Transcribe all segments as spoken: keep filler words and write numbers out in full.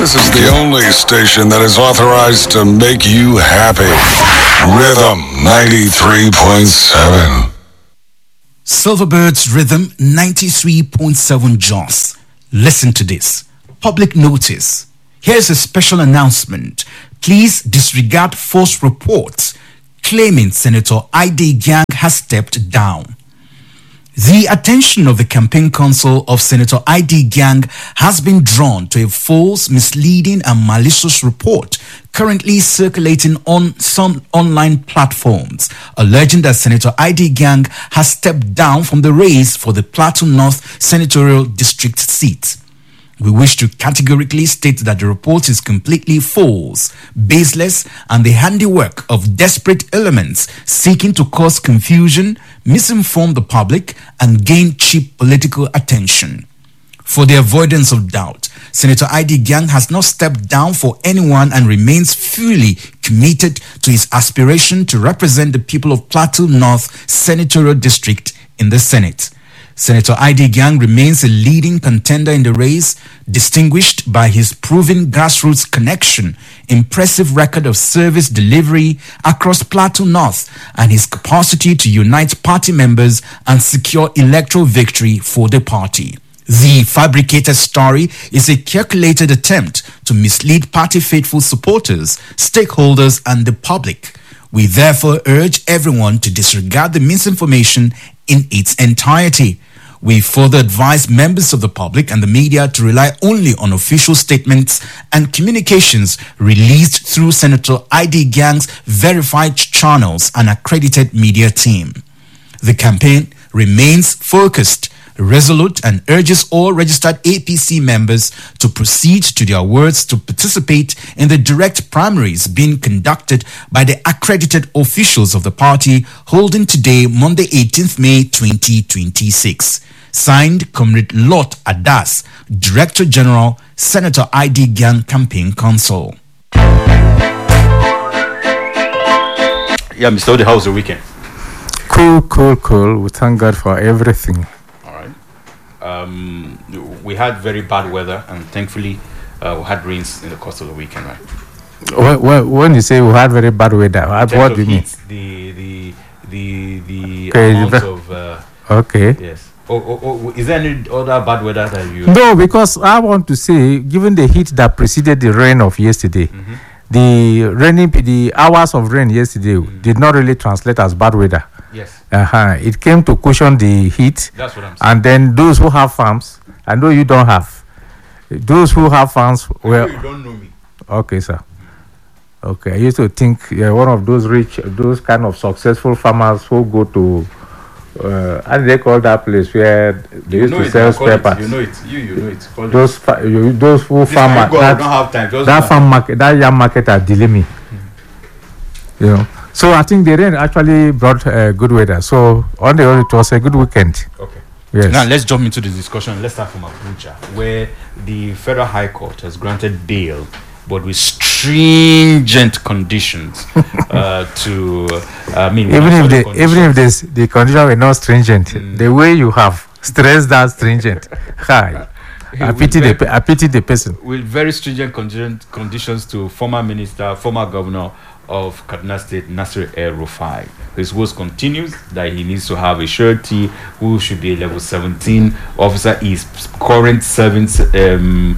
This is the only station that is authorized to make you happy. Rhythm ninety-three point seven. Silverbird's Rhythm ninety-three point seven Jos. Listen to this. Public notice. Here's a special announcement. Please disregard false reports claiming Senator Ide Gyang has stepped down. The attention of the campaign council of Senator Ide Gyang has been drawn to a false, misleading and malicious report currently circulating on some online platforms, alleging that Senator Ide Gyang has stepped down from the race for the Plateau North Senatorial District seat. We wish to categorically state that the report is completely false, baseless, and the handiwork of desperate elements seeking to cause confusion, misinform the public, and gain cheap political attention. For the avoidance of doubt, Senator Ide Gyang has not stepped down for anyone and remains fully committed to his aspiration to represent the people of Plateau North Senatorial District in the Senate. Senator Ide Gyang remains a leading contender in the race, distinguished by his proven grassroots connection, impressive record of service delivery across Plateau North, and his capacity to unite party members and secure electoral victory for the party. The fabricated story is a calculated attempt to mislead party faithful supporters, stakeholders, and the public. We therefore urge everyone to disregard the misinformation in its entirety. We further advise members of the public and the media to rely only on official statements and communications released through Senator Ide Gyang's verified channels and accredited media team. The campaign remains focused, resolute, and urges all registered A P C members to proceed to their wards to participate in the direct primaries being conducted by the accredited officials of the party, holding today, Monday, eighteenth May twenty twenty-six. Signed, Comrade Lot Adas, Director General, Senator Ide Gyang Campaign Council. Yeah, Mister Ode, how was the weekend? Cool, cool, cool. We thank God for everything. Um, we had very bad weather, and thankfully, uh, we had rains in the course of the weekend, right? Well, well, when you say we had very bad weather, what, what do you mean? The the the the okay, amount the, of uh, okay. Yes. Oh, oh, oh, is there any other bad weather that you? No, because I want to say, given the heat that preceded the rain of yesterday, mm-hmm. the raining, the hours of rain yesterday mm-hmm. did not really translate as bad weather. Yes. Uh-huh. It came to cushion the heat. That's what I'm saying. And then those who have farms, I know you don't have. Those who have farms, well, you don't know me. Okay, sir. Okay, I used to think uh, one of those rich, those kind of successful farmers who go to, uh, how do they call that place where they you used to it, sell spare it, parts? You know it. You you know it. Call those fa- you, those who this farm go, that, don't have time. Just that farm market, that yam market at Dilimi. Mm-hmm. You know. So I think the rain actually brought uh, good weather. So on the whole, it was a good weekend. Okay. Yes. Now let's jump into the discussion. Let's start from Abuja, where the Federal High Court has granted bail, but with stringent conditions. uh, to, uh, I mean, even if the even if this the conditions were not stringent, mm. the way you have stressed that stringent, hi. I pity very, the I pity the person. With very stringent conditions conditions to former minister, former governor of Kaduna State, Nasir El-Rufai. His woes continues that he needs to have a surety who should be a level seventeen officer. His current serving um,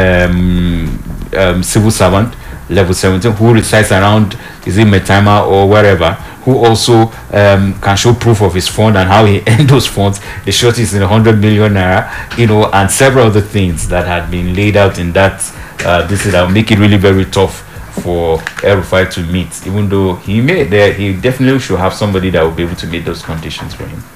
um, um, civil servant, level seventeen, who resides around, is it Metima or wherever, who also um, can show proof of his fund and how he earned those funds. The surety is in one hundred million naira, you know, and several other things that had been laid out in that. Uh, this is that will make it really very tough for El-Rufai to meet, even though he may there he definitely should have somebody that will be able to meet those conditions for him.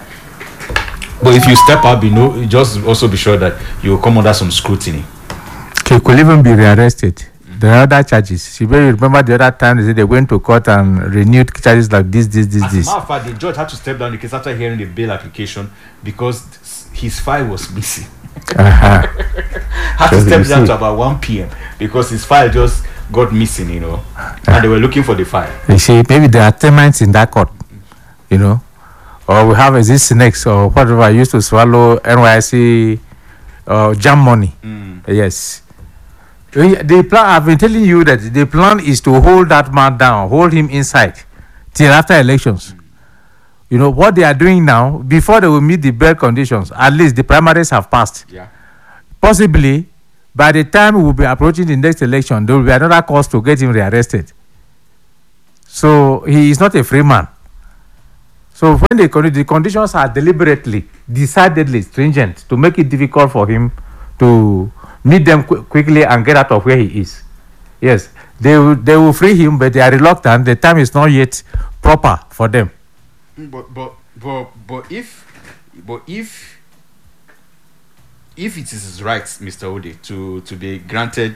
But if you step up, you know, just also be sure that you will come under some scrutiny. He could even be rearrested. Mm-hmm. There are other charges. You may remember the other time they said they went to court and renewed charges like this, this, this, As this. a matter of fact, the judge had to step down the case after hearing the bail application because his file was missing. Uh-huh. Had to step down to about one p.m. because his file just got missing, you know, and they were looking for the file. You see, maybe there are tenants in that court, you know, or we have a this snakes or whatever. I used to swallow N Y C uh, jam money. Mm. Yes. Uh, The plan, I've been telling you that the plan is to hold that man down, hold him inside till after elections. You know, what they are doing now, before they will meet the bail conditions, at least the primaries have passed. Yeah. Possibly, by the time we will be approaching the next election, there will be another cause to get him rearrested. So he is not a free man. So when the, condi- the conditions are deliberately, decidedly stringent to make it difficult for him to meet them qu- quickly and get out of where he is. Yes, they will, they will free him, but they are reluctant. The time is not yet proper for them. But but but but if but if if it is his right, Mister Ode, to to be granted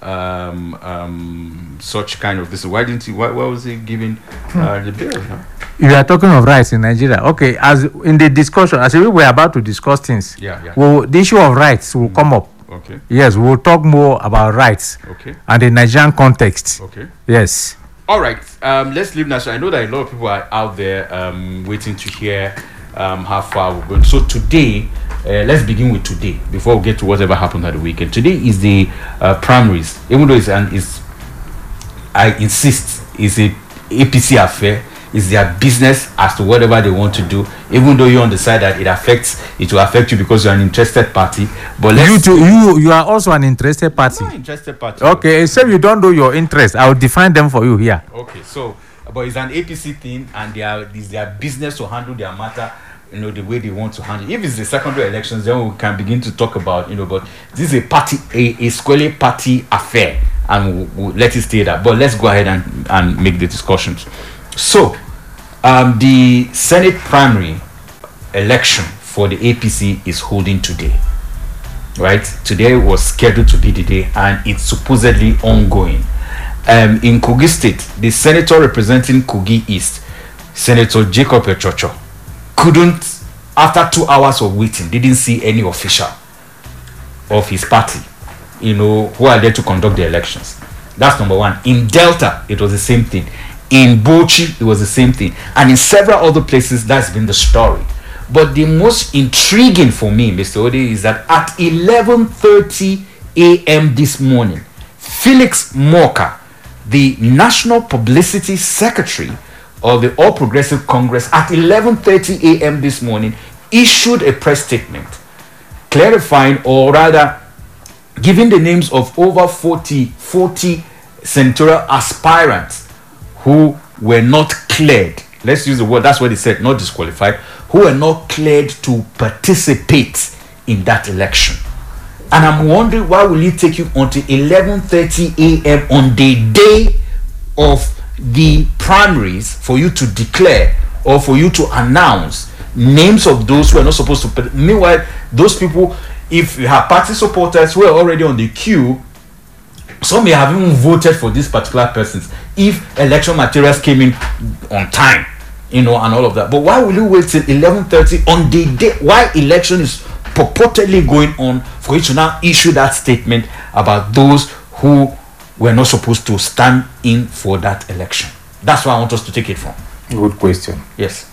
um um such kind of this, why didn't he? Why, why was he giving uh, the bill? Huh? You are talking of rights in Nigeria. Okay, as in the discussion, as we were about to discuss things, Yeah, yeah. well, the issue of rights will come up. Okay, Yes, we'll talk more about rights okay, and the Nigerian context. okay. Yes. All right. Um, let's leave National. I know that a lot of people are out there um, waiting to hear um, how far we're going. So today, uh, let's begin with today before we get to whatever happened at the weekend. Today is the uh, primaries. Even though it's an is, I insist, it's a A P C affair. It's their business as to whatever they want to do. Even though you're on the side that it affects, it will affect you because you're an interested party. But let's You too, you you are also an interested party. not interested party. Okay, except you don't know your interest. I will define them for you here. Okay, so but it's an A P C thing, and they are it's their business to handle their matter, you know, the way they want to handle. If it's the secondary elections, then we can begin to talk about, you know. But this is a party, a, a squarely party affair, and we'll, we'll let it stay that. But let's go ahead and and make the discussions. So, um, the Senate primary election for the A P C is holding today. Right, today was scheduled to be the day, and it's supposedly ongoing. Um, in Kogi State, the senator representing Kogi East, Senator Jacob Echocho, couldn't, after two hours of waiting, didn't see any official of his party, you know, who are there to conduct the elections. That's number one. In Delta, it was the same thing. In Bauchi, it was the same thing. And in several other places, that's been the story. But the most intriguing for me, Mister Ode, is that at eleven thirty a.m. this morning, Felix Morka, the National Publicity Secretary of the All Progressive Congress, at eleven thirty a.m. this morning, issued a press statement clarifying, or rather giving the names of over forty, forty senatorial aspirants who were not cleared. Let's use the word, that's what they said, not disqualified, who were not cleared to participate in that election. And I'm wondering, why will it take you until eleven thirty a.m. on the day of the primaries for you to declare or for you to announce names of those who are not supposed to participate? Meanwhile, those people, if you have party supporters who are already on the queue, some may have even voted for these particular persons if election materials came in on time, you know, and all of that. But why will you wait till eleven thirty on the day why election is purportedly going on for you to now issue that statement about those who were not supposed to stand in for that election? That's where I want us to take it from. Good question. Yes.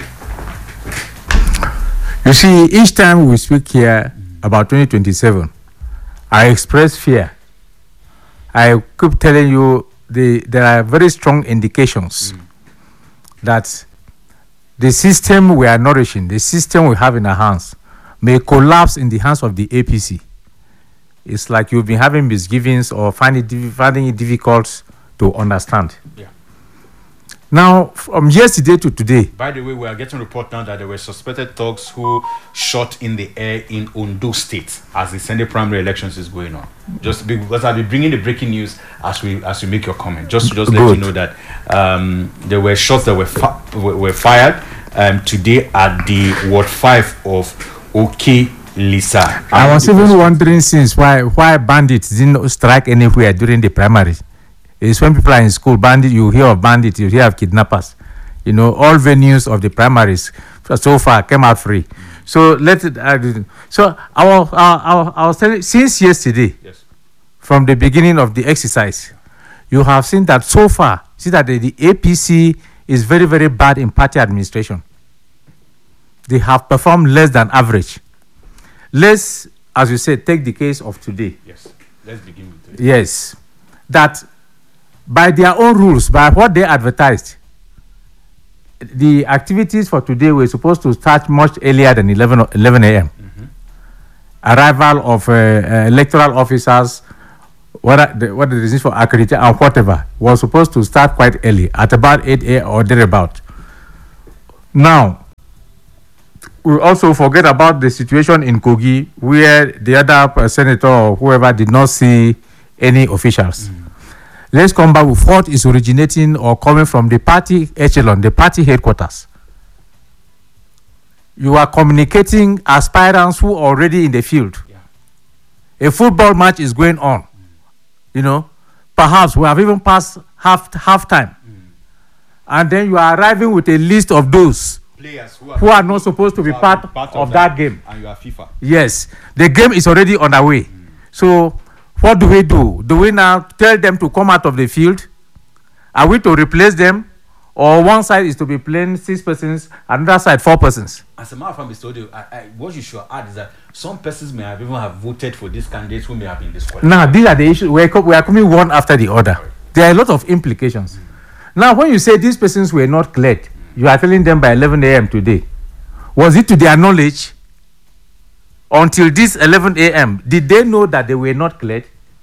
You see, each time we speak here about twenty twenty-seven, I express fear. I keep telling you the, there are very strong indications mm. that the system we are nourishing, the system we have in our hands, may collapse in the hands of the A P C. It's like you've been having misgivings or finding it, finding it difficult to understand. Yeah. Now, from yesterday to today. By the way, we are getting report now that there were suspected thugs who shot in the air in Ondo State as the Senate primary elections is going on. Just because I'll be bringing the breaking news as we as we make your comment. Just to just let Good. you know that um, there were shots that were fi- were, were fired um, today at the Ward Five of Oke Lisa. I was even wondering since why why bandits didn't strike anywhere during the primaries. It's when people are in school, bandit, you hear of bandits, you hear of kidnappers. You know, all venues of the primaries so far came out free. So let it. Uh, so I was, uh, I, I was telling, since yesterday, Yes. from the beginning of the exercise, you have seen that so far, see that the, the A P C is very, very bad in party administration. They have performed less than average. Let's, as you said, take the case of today. Yes. let's begin with it. Yes. That by their own rules, by what they advertised, the activities for today were supposed to start much earlier than eleven a.m. Mm-hmm. Arrival of uh, uh, electoral officers, what the, what the reasons for accreditation and whatever, was supposed to start quite early, at about eight a.m. or thereabout. Now, we also forget about the situation in Kogi, where the other uh, senator or whoever did not see any officials. Mm. Let's come back with what is originating or coming from the party echelon, the party headquarters. You are communicating aspirants who are already in the field. Yeah. A football match is going on. Mm. You know, perhaps we have even passed half half time. Mm. And then you are arriving with a list of those players who are, who are not supposed to be part, part of, of that, that game. And you are FIFA. Yes, the game is already underway. Mm. So, what do we do? Do we now tell them to come out of the field? Are we to replace them? Or one side is to be playing six persons, another side four persons? As a matter of fact, Mister Odio, I, I, what you should add is that some persons may have even have voted for these candidates who may have been disqualified. Now, these are the issues. We are, we are coming one after the other. Right. There are a lot of implications. Mm. Now, when you say these persons were not cleared, mm. you are telling them by eleven a.m. today. Was it to their knowledge? Until this eleven a.m., did they know that they were not cleared?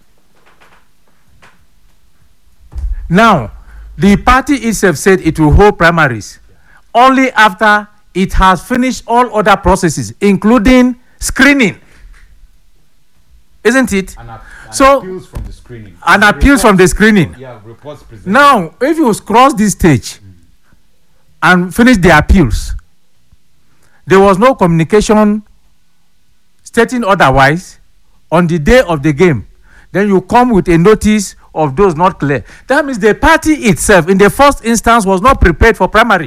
Now, the party itself said it will hold primaries only after it has finished all other processes, including screening. Isn't it? And, and so, appeals from the screening. And appeals reports, from the screening. Yeah, reports presented. Now, if you cross this stage mm. and finish the appeals, there was no communication stating otherwise on the day of the game. Then you come with a notice of those not clear. That means the party itself, in the first instance, was not prepared for primary.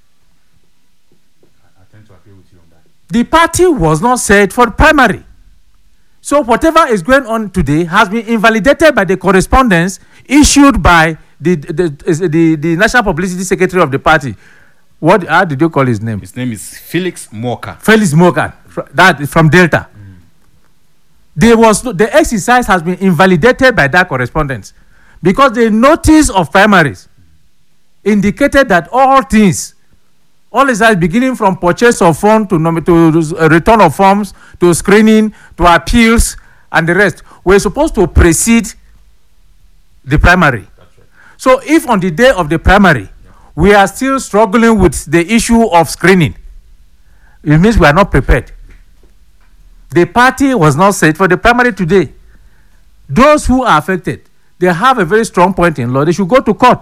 I, I tend to agree with you on that. The party was not set for primary. So whatever is going on today has been invalidated by the correspondence issued by the the, the, the, the National Publicity Secretary of the party. What how did you call his name? His name is Felix Morgan. Felix Morgan. That is from Delta. There was no, the exercise has been invalidated by that correspondence because the notice of primaries indicated that all things, all exercise beginning from purchase of funds to, nom- to uh, return of forms to screening to appeals and the rest were supposed to precede the primary. That's right. So if on the day of the primary yeah. we are still struggling with the issue of screening, it means we are not prepared. The party was not set for the primary today. Those who are affected, they have a very strong point in law. They should go to court.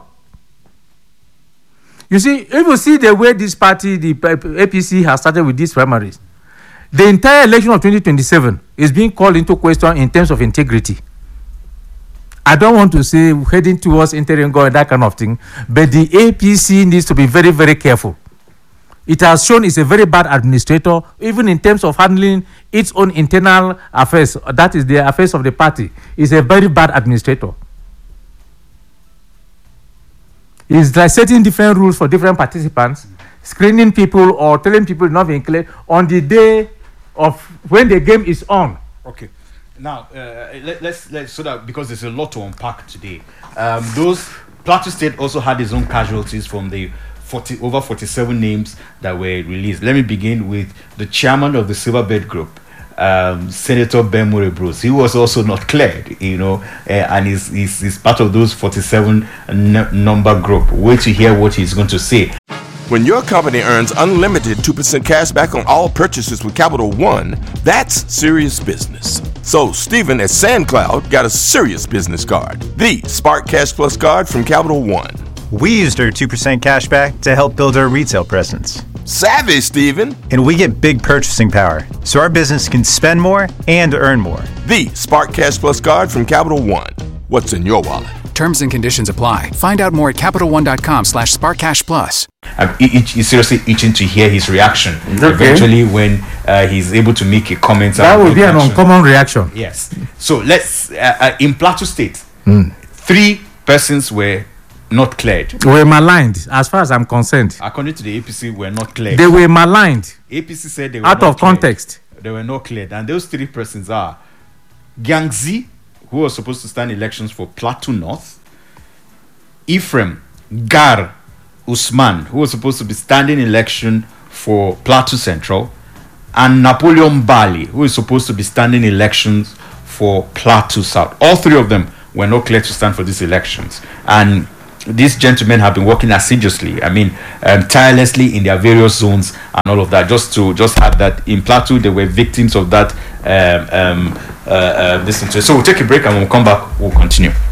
You see, if you see the way this party, the A P C, has started with these primaries, the entire election of twenty twenty-seven is being called into question in terms of integrity. I don't want to say heading towards interim government, that kind of thing, but the A P C needs to be very, very careful. It has shown it's a very bad administrator, even in terms of handling its own internal affairs. That is the affairs of the party. It's a very bad administrator. It's like setting different rules for different participants, screening people or telling people not being clear on the day of when the game is on. Okay. Now, uh, let, let's let's so that because there's a lot to unpack today. Um, those Plateau State also had its own casualties from the forty, over forty-seven names that were released. Let me begin with the chairman of the Silverbird Group, um, Senator Ben Murebros. He was also not cleared, you know, uh, and he's, he's, he's part of those forty-seven n- number group. Wait to hear what he's going to say. When your company earns unlimited two percent cash back on all purchases with Capital One, that's serious business. So Stephen at SandCloud got a serious business card, the Spark Cash Plus card from Capital One. We used our two percent cash back to help build our retail presence. Savvy, Stephen. And we get big purchasing power, so our business can spend more and earn more. The Spark Cash Plus card from Capital One. What's in your wallet? Terms and conditions apply. Find out more at CapitalOne.com slash SparkCashPlus. I'm itch, seriously itching to hear his reaction okay. eventually when uh, he's able to make a comment. That would be an uncommon reaction. Yes. So let's, uh, uh, in Plateau State, mm. three persons were not cleared. Were maligned, as far as I'm concerned. According to the A P C, were not cleared. They were maligned. A P C said they were out not of cleared. Context. They were not cleared. And those three persons are Gyangzi, who was supposed to stand elections for Plateau North, Ephraim Gar Usman, who was supposed to be standing election for Plateau Central, and Napoleon Bali, who is supposed to be standing elections for Plateau South. All three of them were not clear to stand for these elections. And these gentlemen have been working assiduously, I mean, um, tirelessly in their various zones and all of that. Just to just have that in Plateau, they were victims of that. Um, um, uh, uh, this interest. So we'll take a break, and when we'll come back, we'll continue.